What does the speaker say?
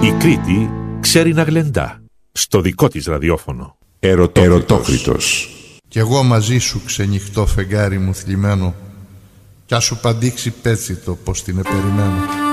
Η Κρήτη ξέρει να γλεντά στο δικό της ραδιόφωνο. Ερωτόκριτος. Κι εγώ μαζί σου ξενυχτώ, φεγγάρι μου θλιμμένο, κι ας σου παντήξει πέτσιτο πως την επεριμένω.